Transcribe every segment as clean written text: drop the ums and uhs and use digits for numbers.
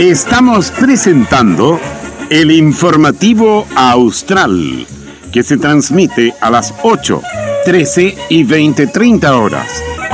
Estamos presentando el informativo Austral, que se transmite a las 8, 13 y 20:30 horas.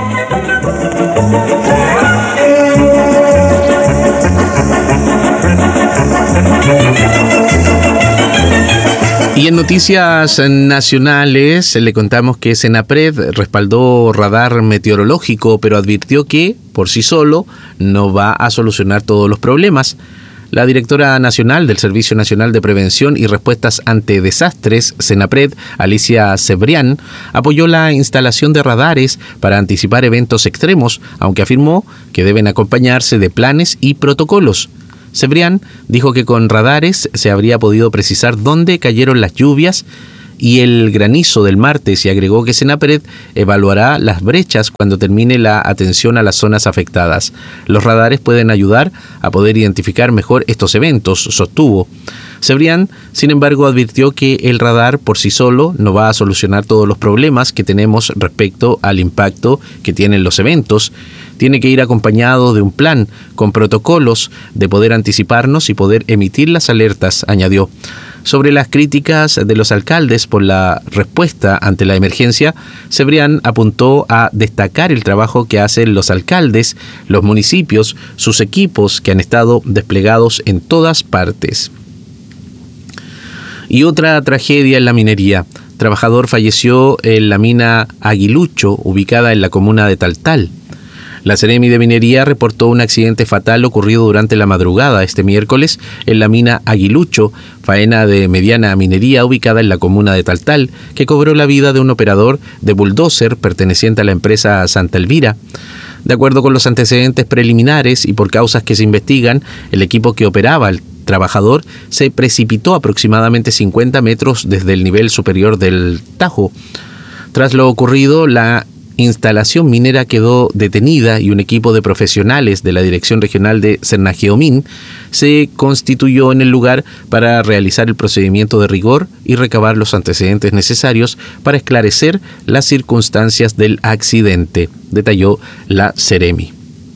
Y en noticias nacionales le contamos que Senapred respaldó radar meteorológico, pero advirtió que, por sí solo, no va a solucionar todos los problemas. La directora nacional del Servicio Nacional de Prevención y Respuestas ante Desastres, Senapred, Alicia Cebrián, apoyó la instalación de radares para anticipar eventos extremos, aunque afirmó que deben acompañarse de planes y protocolos. Cebrián dijo que con radares se habría podido precisar dónde cayeron las lluvias y el granizo del martes, y agregó que Senapred evaluará las brechas cuando termine la atención a las zonas afectadas. Los radares pueden ayudar a poder identificar mejor estos eventos, sostuvo. Cebrián, sin embargo, advirtió que el radar por sí solo no va a solucionar todos los problemas que tenemos respecto al impacto que tienen los eventos. Tiene que ir acompañado de un plan, con protocolos, de poder anticiparnos y poder emitir las alertas, añadió. Sobre las críticas de los alcaldes por la respuesta ante la emergencia, Cebrián apuntó a destacar el trabajo que hacen los alcaldes, los municipios, sus equipos que han estado desplegados en todas partes. Y otra tragedia en la minería. Trabajador falleció en la mina Aguilucho, ubicada en la comuna de Taltal. La Seremi de Minería reportó un accidente fatal ocurrido durante la madrugada este miércoles en la mina Aguilucho, faena de mediana minería ubicada en la comuna de Taltal, que cobró la vida de un operador de bulldozer perteneciente a la empresa Santa Elvira. De acuerdo con los antecedentes preliminares y por causas que se investigan, el equipo que operaba al trabajador se precipitó aproximadamente 50 metros desde el nivel superior del Tajo. Tras lo ocurrido, la instalación minera quedó detenida y un equipo de profesionales de la Dirección Regional de Cernajeomín se constituyó en el lugar para realizar el procedimiento de rigor y recabar los antecedentes necesarios para esclarecer las circunstancias del accidente, detalló la Seremi.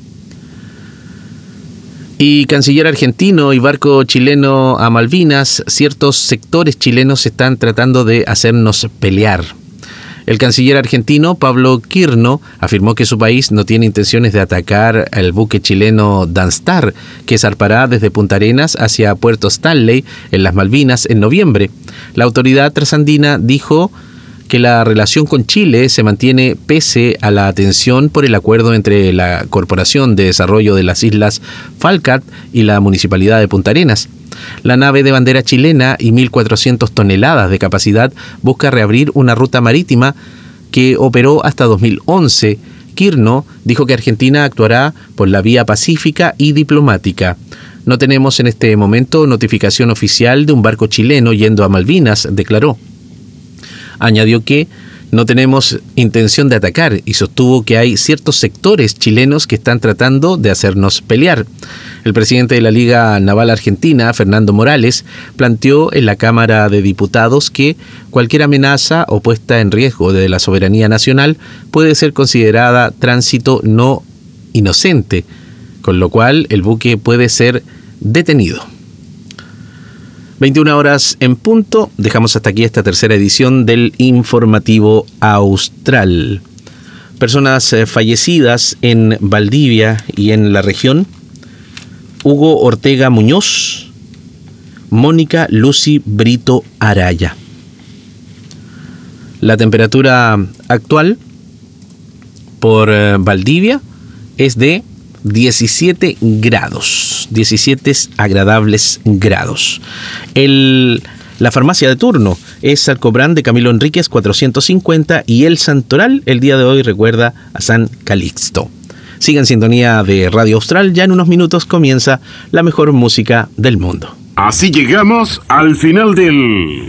Y canciller argentino y barco chileno a Malvinas, ciertos sectores chilenos están tratando de hacernos pelear. El canciller argentino, Pablo Quirno, afirmó que su país no tiene intenciones de atacar al buque chileno Danstar, que zarpará desde Punta Arenas hacia Puerto Stanley, en las Malvinas, en noviembre. La autoridad trasandina dijo que la relación con Chile se mantiene pese a la tensión por el acuerdo entre la Corporación de Desarrollo de las Islas Falkland y la Municipalidad de Punta Arenas. La nave de bandera chilena y 1.400 toneladas de capacidad busca reabrir una ruta marítima que operó hasta 2011. Quirno dijo que Argentina actuará por la vía pacífica y diplomática. No tenemos en este momento notificación oficial de un barco chileno yendo a Malvinas, declaró. Añadió que no tenemos intención de atacar y sostuvo que hay ciertos sectores chilenos que están tratando de hacernos pelear. El presidente de la Liga Naval Argentina, Fernando Morales, planteó en la Cámara de Diputados que cualquier amenaza o puesta en riesgo de la soberanía nacional puede ser considerada tránsito no inocente, con lo cual el buque puede ser detenido. 21 horas en punto, dejamos hasta aquí esta tercera edición del Informativo Austral. Personas fallecidas en Valdivia y en la región: Hugo Ortega Muñoz, Mónica Lucy Brito Araya. La temperatura actual por Valdivia es de 17 grados, 17 agradables grados. La farmacia de turno es Alcobrán de Camilo Enríquez 450 y El Santoral el día de hoy recuerda a San Calixto. Siga en sintonía de Radio Austral, ya en unos minutos comienza la mejor música del mundo. Así llegamos al final del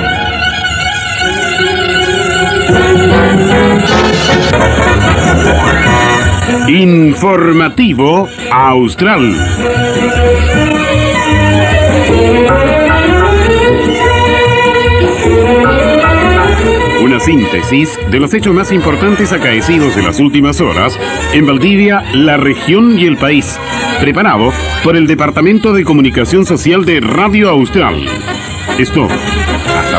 Informativo Austral. Una síntesis de los hechos más importantes acaecidos en las últimas horas en Valdivia, la región y el país, preparado por el Departamento de Comunicación Social de Radio Austral. Es todo. Hasta